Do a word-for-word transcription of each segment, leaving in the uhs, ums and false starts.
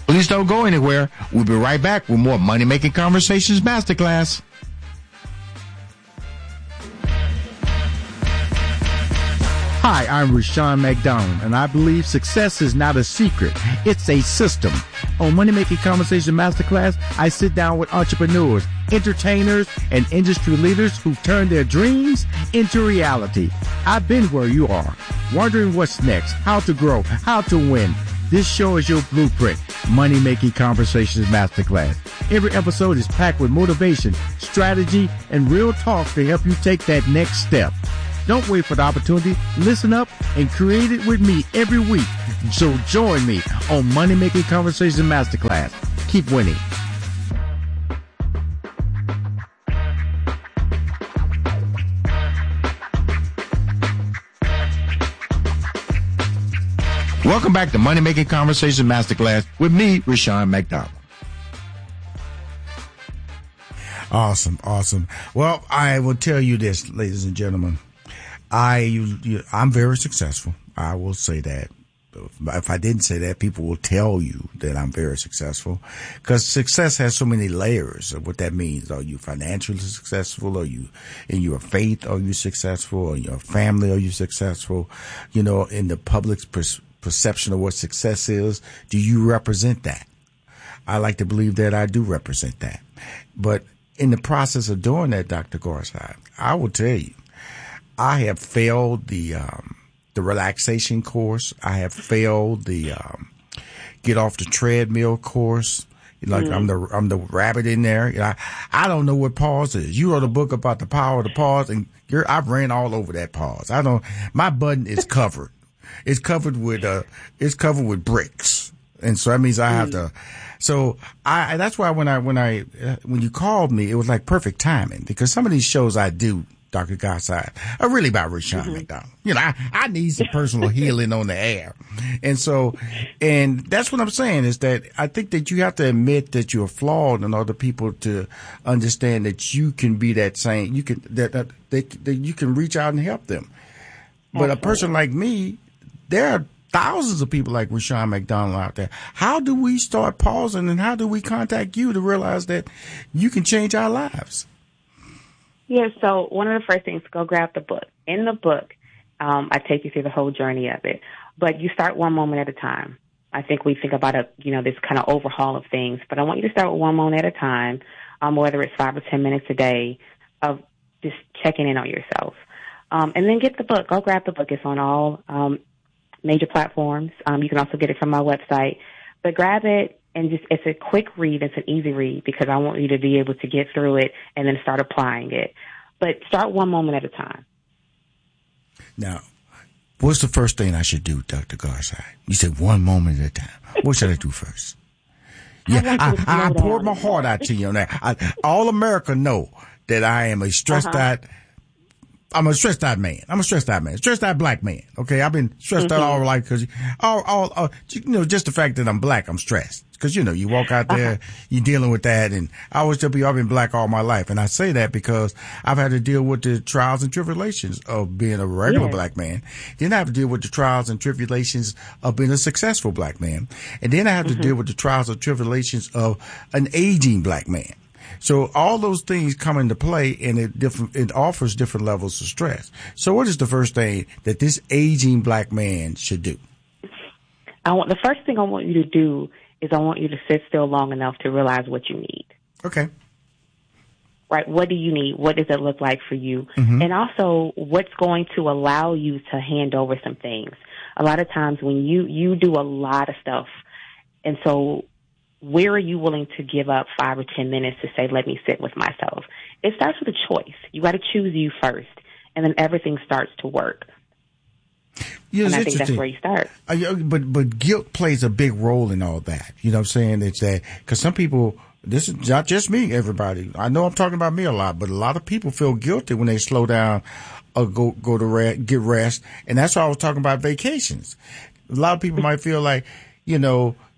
Please don't go anywhere. We'll be right back with more Money Making Conversations Masterclass. Hi, I'm Rushion McDonald, and I believe success is not a secret. It's a system. On Money Making Conversation Masterclass, I sit down with entrepreneurs, entertainers, and industry leaders who turn their dreams into reality. I've been where you are, wondering what's next, how to grow, how to win. This show is your blueprint. Money Making Conversations Masterclass. Every episode is packed with motivation, strategy, and real talk to help you take that next step. Don't wait for the opportunity. Listen up and create it with me every week. So join me on Money Making Conversations Masterclass. Keep winning. Welcome back to Money Making Conversations Masterclass with me, Rushion McDonald. Awesome, awesome. Well, I will tell you this, ladies and gentlemen. I, you, you, I'm very successful. I will say that. If I didn't say that, people will tell you that I'm very successful, because success has so many layers of what that means. Are you financially successful? Are you in your faith? Are you successful? Are your family? Are you successful? You know, in the public's per- perception of what success is, do you represent that? I like to believe that I do represent that. But in the process of doing that, Doctor Garside, I will tell you, I have failed the um, the relaxation course. I have failed the um, get off the treadmill course. Like mm-hmm. I'm the I'm the rabbit in there. You know, I, I don't know what pause is. You wrote a book about the power of the pause, and you're, I've ran all over that pause. I don't. My button is covered. It's covered with uh. It's covered with bricks, and so that means I have mm-hmm. to. So I. That's why when I when I uh, when you called me, it was like perfect timing, because some of these shows I do, Doctor Garside, are really about Rushion mm-hmm. McDonald. You know, I, I need some personal healing on the air. And so, and that's what I'm saying, is that I think that you have to admit that you're flawed in order for people to understand that you can be that same, you can, that, that, they, that you can reach out and help them. But Absolutely. A person like me, there are thousands of people like Rushion McDonald out there. How do we start pausing, and how do we contact you to realize that you can change our lives? Yeah, so one of the first things, go grab the book. In the book, um, I take you through the whole journey of it. But you start one moment at a time. I think we think about, a, you know, this kind of overhaul of things. But I want you to start with one moment at a time, um, whether it's five or ten minutes a day of just checking in on yourself. Um, and then get the book. Go grab the book. It's on all um, major platforms. Um, you can also get it from my website. But grab it. And just, it's a quick read. It's an easy read, because I want you to be able to get through it and then start applying it. But start one moment at a time. Now, what's the first thing I should do, Doctor Garside? You said one moment at a time. What should I do first? Yeah, I, I, I poured my heart out to you on that. I, all America know that I am a stressed uh-huh. out. I'm a stressed out man. I'm a stressed out man. Stressed out black man. Okay, I've been stressed mm-hmm. out all my life because, all, all, all, you know, just the fact that I'm black, I'm stressed. Because, you know, you walk out there, uh-huh. you're dealing with that, and I always tell people I've been black all my life, and I say that because I've had to deal with the trials and tribulations of being a regular yes. black man. Then I have to deal with the trials and tribulations of being a successful black man, and then I have mm-hmm. to deal with the trials and tribulations of an aging black man. So all those things come into play, and it different, it offers different levels of stress. So what is the first thing that this aging black man should do? I want, the first thing I want you to do is I want you to sit still long enough to realize what you need. Okay. Right? What do you need? What does it look like for you? Mm-hmm. And also, what's going to allow you to hand over some things? A lot of times when you, you do a lot of stuff, and so where are you willing to give up five or ten minutes to say, let me sit with myself? It starts with a choice. You got to choose you first, and then everything starts to work. Yeah, and I think that's where you start. Uh, but but guilt plays a big role in all that. You know what I'm saying? It's that, because some people, this is not just me, everybody. I know I'm talking about me a lot, but a lot of people feel guilty when they slow down or go go to rest, get rest. And that's why I was talking about vacations. A lot of people might feel like, you know,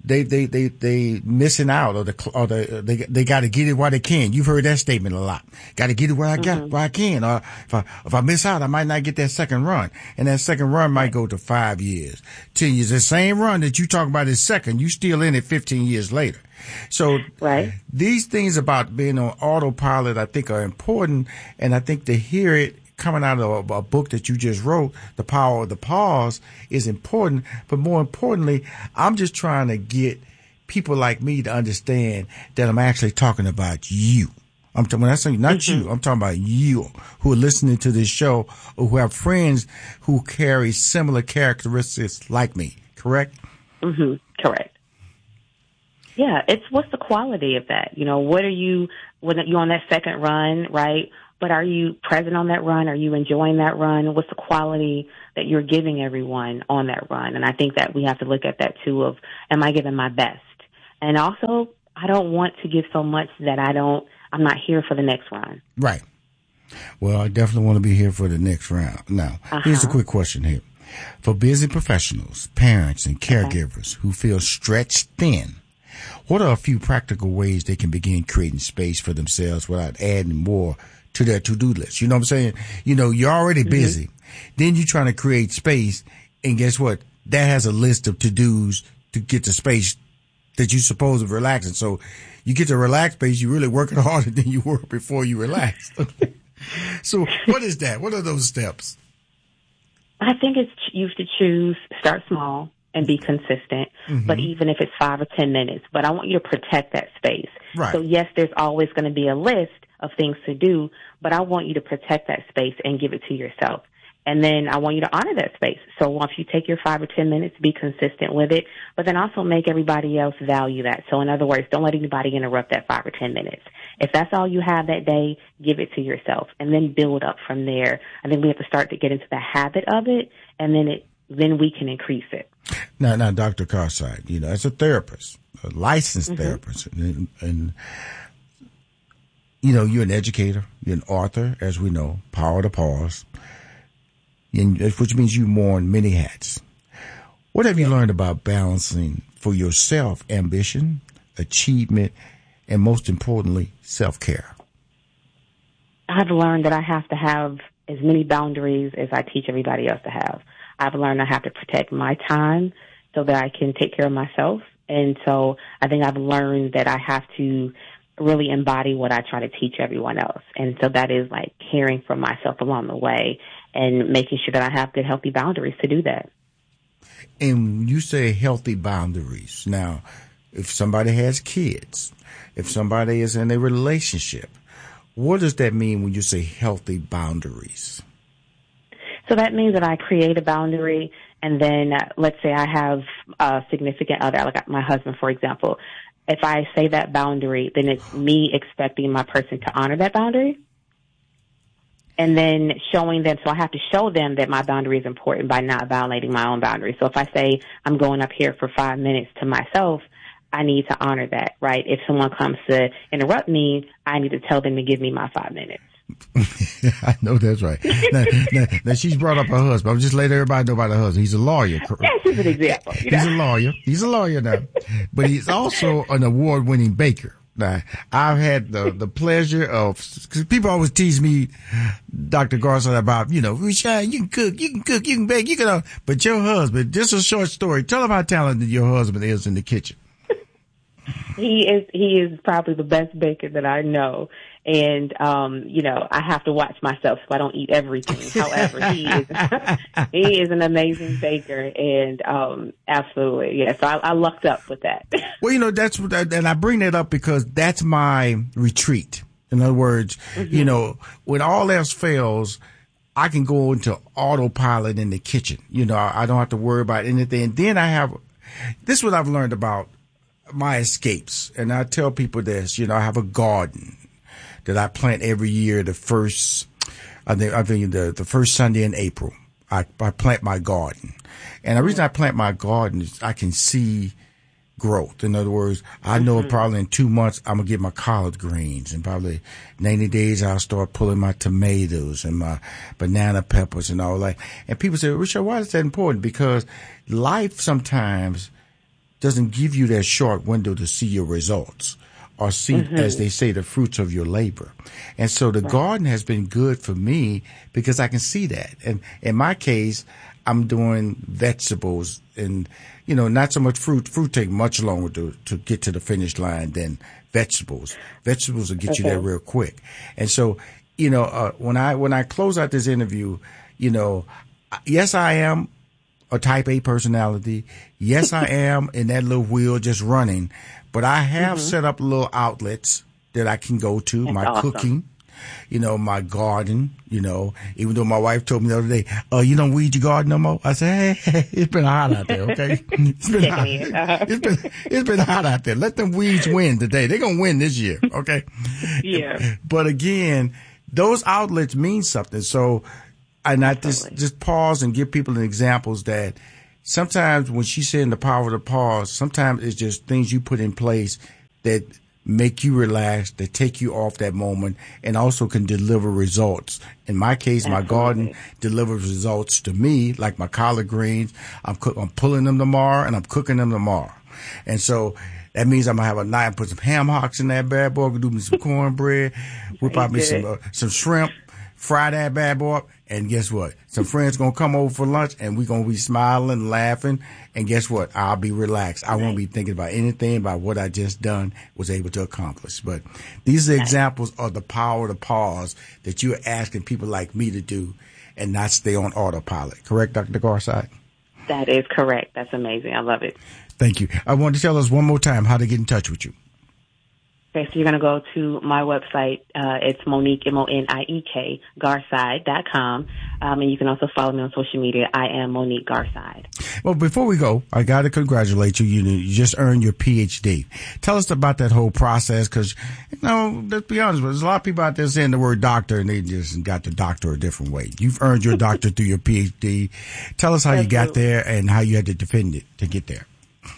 they they they they missing out, or the or the they they got to get it while they can. You've heard that statement a lot. Got to get it while I got mm-hmm. while I can. Or if I if I miss out, I might not get that second run, and that second run might go to five years, ten years. The same run that you talk about is second, you still in it fifteen years later. So right. these things about being on autopilot, I think, are important, and I think to hear it coming out of a, a book that you just wrote, The Power of the Pause, is important. But more importantly, I'm just trying to get people like me to understand that I'm actually talking about you. I'm talking, when I say not mm-hmm. you, I'm talking about you who are listening to this show, or who have friends who carry similar characteristics like me. Correct? Mm-hmm. Correct. Yeah, it's what's the quality of that? You know, what are you, when you're on that second run, right? But are you present on that run? Are you enjoying that run? What's the quality that you're giving everyone on that run? And I think that we have to look at that too of, am I giving my best? And also, I don't want to give so much that I don't, I'm not here for the next run. Right. Well, I definitely want to be here for the next round. Now, uh-huh. here's a quick question here. For busy professionals, parents, and caregivers okay. who feel stretched thin, what are a few practical ways they can begin creating space for themselves without adding more to their to-do list? You know what I'm saying? You know, you're already busy. Mm-hmm. Then you're trying to create space, and guess what? That has a list of to-dos to get the space that you're supposed to relax in. So you get to relax space, you're really working harder than you were before you relaxed. So what is that? What are those steps? I think it's you should choose, start small and be consistent, mm-hmm. but even if it's five or ten minutes, but I want you to protect that space. Right. So yes, there's always going to be a list of things to do, but I want you to protect that space and give it to yourself. And then I want you to honor that space. So once you take your five or ten minutes, be consistent with it, but then also make everybody else value that. So in other words, don't let anybody interrupt that five or ten minutes. If that's all you have that day, give it to yourself and then build up from there. I think we have to start to get into the habit of it, and then it, then we can increase it. Now, now, Doctor Carside, you know, as a therapist, a licensed mm-hmm. therapist, and, and, you know, you're an educator, you're an author, as we know, Power to Pause, and, which means you wear many hats. What have you learned about balancing for yourself ambition, achievement, and most importantly, self-care? I've learned that I have to have as many boundaries as I teach everybody else to have. I've learned I have to protect my time so that I can take care of myself. And so I think I've learned that I have to really embody what I try to teach everyone else. And so that is like caring for myself along the way and making sure that I have good, healthy boundaries to do that. And you say healthy boundaries. Now, if somebody has kids, if somebody is in a relationship, what does that mean when you say healthy boundaries? So that means that I create a boundary, and then uh, let's say I have a significant other, like my husband, for example. If I say that boundary, then it's me expecting my person to honor that boundary, and then showing them. So I have to show them that my boundary is important by not violating my own boundary. So if I say I'm going up here for five minutes to myself, I need to honor that, right? If someone comes to interrupt me, I need to tell them to give me my five minutes. I know that's right. Now, now, now she's brought up her husband. I'm just letting everybody know about her husband. He's a lawyer. That's just an example. You know? He's a lawyer. He's a lawyer now, but he's also an award-winning baker. Now, I've had the the pleasure of, because people always tease me, Doctor Garson, about, you know, Rushion, you can cook, you can cook, you can bake, you can, uh, but your husband, just a short story. Tell them how talented your husband is in the kitchen. He is, he is probably the best baker that I know. And, um, you know, I have to watch myself so I don't eat everything. However, he is, he is an amazing baker, and, um, absolutely. Yeah. So I, I lucked up with that. Well, you know, that's what, I, and I bring that up because that's my retreat. In other words, mm-hmm. you know, when all else fails, I can go into autopilot in the kitchen. You know, I, I don't have to worry about anything. And then I have, this is what I've learned about my escapes. And I tell people this, you know, I have a garden that I plant every year. The first, I think, I think the, the first Sunday in April, I, I plant my garden. And the reason I plant my garden is I can see growth. In other words, I know mm-hmm. probably in two months I'm going to get my collard greens, and probably ninety days I'll start pulling my tomatoes and my banana peppers and all that. And people say, Richard, why is that important? Because life sometimes doesn't give you that short window to see your results or see, mm-hmm. as they say, the fruits of your labor. And so the right. garden has been good for me because I can see that. And in my case, I'm doing vegetables and, you know, not so much fruit. Fruit take much longer to, to get to the finish line than vegetables. Vegetables will get okay. you there real quick. And so, you know, uh, when I, when I close out this interview, you know, yes, I am a type A personality. Yes, I am in that little wheel just running, but I have mm-hmm. set up little outlets that I can go to, That's my awesome. cooking, you know, my garden, you know, even though my wife told me the other day, oh, uh, you don't weed your garden no more. I said, hey, hey it's been hot out there. Okay. It's been hot. It's been, it's been hot out there. Let them weeds win today. They're going to win this year. Okay. Yeah. But again, those outlets mean something. So, and I just, just pause and give people examples that sometimes when she's saying the power of the pause, sometimes it's just things you put in place that make you relax, that take you off that moment, and also can deliver results. In my case, Absolutely. my garden delivers results to me, like my collard greens. I'm, cook, I'm pulling them tomorrow, and I'm cooking them tomorrow. And so that means I'm going to have a night and put some ham hocks in that bad boy, do me some cornbread, whip out me some, uh, some shrimp, fry that bad boy, and guess what? Some friends going to come over for lunch, and we're going to be smiling, laughing, and guess what? I'll be relaxed. I won't be thinking about anything about what I just done, was able to accomplish. But these are examples of the power of the pause that you're asking people like me to do and not stay on autopilot. Correct, Doctor Garside? That is correct. That's amazing. I love it. Thank you. I want to tell us one more time how to get in touch with you. Okay, so you're going to go to my website. Uh, it's Monique, M O N I E K, Garside dot com. Um, and you can also follow me on social media. I am Monique Garside. Well, before we go, I got to congratulate you. You, you just earned your P H D. Tell us about that whole process because, you know, let's be honest, there's a lot of people out there saying the word doctor and they just got the doctor a different way. You've earned your doctor through your P H D. Tell us how Absolutely. you got there and how you had to defend it to get there.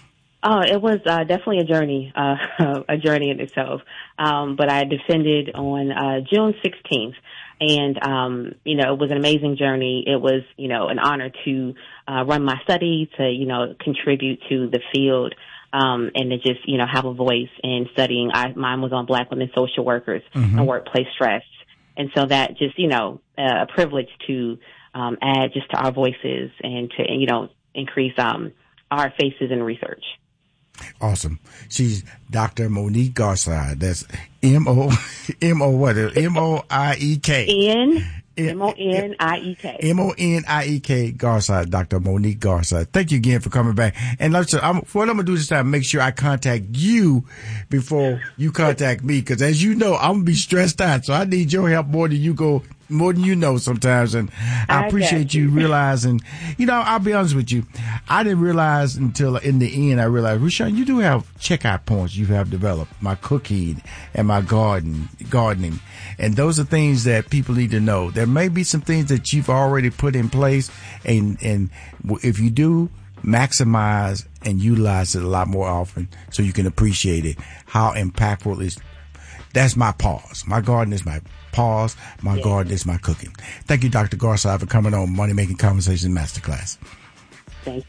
Oh, it was uh, definitely a journey, uh, a journey in itself. Um, but I defended on uh, June sixteenth. And, um, you know, it was an amazing journey. It was, you know, an honor to uh, run my study, to, you know, contribute to the field, um, and to just, you know, have a voice in studying. I, mine was on Black women social workers mm-hmm. and workplace stress. And so that just, you know, uh, a privilege to um, add just to our voices and to, you know, increase um, our faces in research. Awesome. She's Doctor Monique Garside. That's M O M O what? M O I E K. N M O N I E K. M O N I E K Garside. Doctor Monique Garside. Thank you again for coming back. And like I said, I'm, what I'm gonna do this time, make sure I contact you before you contact me, because as you know, I'm gonna be stressed out. So I need your help more than you go. More than you know sometimes, and I, I appreciate you. you realizing, you know, I'll be honest with you, I didn't realize until in the end I realized, Rushion, you do have checkout points you have developed, my cooking and my garden, gardening, and those are things that people need to know. There may be some things that you've already put in place, and, and if you do, maximize and utilize it a lot more often so you can appreciate it, how impactful it is. That's my pause. My garden is my pause. My yeah. garden is my cooking. Thank you, Doctor Garside, for coming on Money Making Conversation Masterclass. Thank you.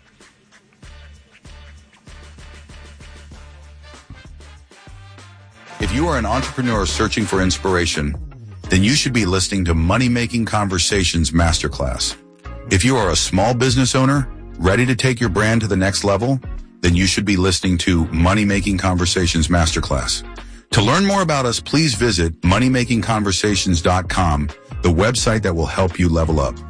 If you are an entrepreneur searching for inspiration, then you should be listening to Money Making Conversations Masterclass. If you are a small business owner ready to take your brand to the next level, then you should be listening to Money Making Conversations Masterclass. To learn more about us, please visit money making conversations dot com, the website that will help you level up.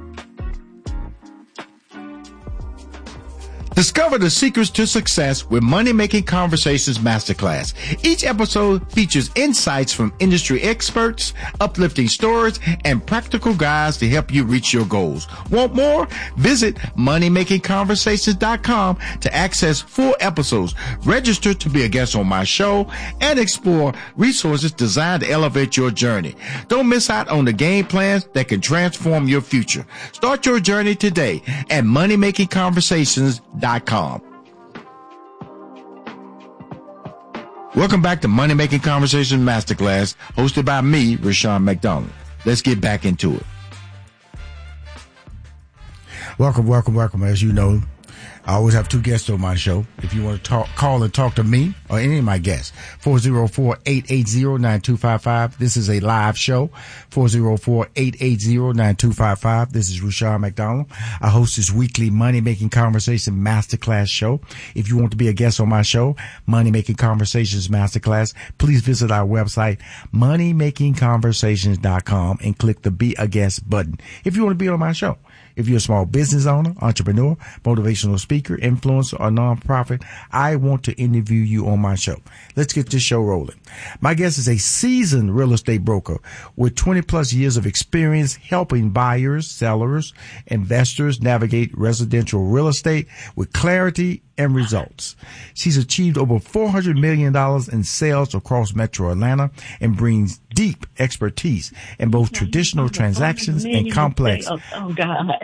Discover the secrets to success with Money Making Conversations Masterclass. Each episode features insights from industry experts, uplifting stories, and practical guides to help you reach your goals. Want more? Visit money making conversations dot com to access full episodes, register to be a guest on my show, and explore resources designed to elevate your journey. Don't miss out on the game plans that can transform your future. Start your journey today at money making conversations dot com. Welcome back to Money Making Conversations Masterclass, hosted by me, Rushion McDonald. Let's get back into it. Welcome, welcome, welcome. As you know, I always have two guests on my show. If you want to talk, call and talk to me or any of my guests, four oh four, eight eight zero, nine two five five. This is a live show, four oh four, eight eight zero, nine two five five. This is Rushion McDonald. I host this weekly Money Making Conversation Masterclass show. If you want to be a guest on my show, Money Making Conversations Masterclass, please visit our website, money making conversations dot com, and click the Be a Guest button. If you want to be on my show, if you're a small business owner, entrepreneur, motivational speaker, influencer, or nonprofit, I want to interview you on my show. Let's get this show rolling. My guest is a seasoned real estate broker with twenty plus years of experience helping buyers, sellers, investors navigate residential real estate with clarity and results. She's achieved over four hundred million dollars in sales across Metro Atlanta and brings deep expertise in both traditional transactions and complex. Oh, oh gosh.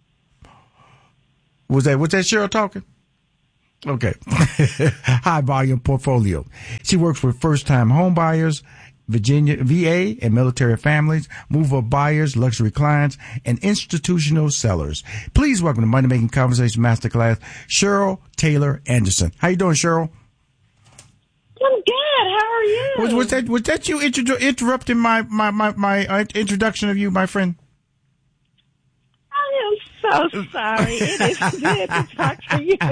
Was that, was that Cheryl talking? Okay. High volume portfolio. She works with first time home buyers, Virginia, V A and military families, move-up buyers, luxury clients, and institutional sellers. Please welcome to Money Making Conversation Masterclass, Cheryl Taylor Anderson. How you doing, Cheryl? I'm good. How are you? Was, was that was that you inter- interrupting my my my, my uh, introduction of you, my friend? I am so sorry. It is good to talk to you.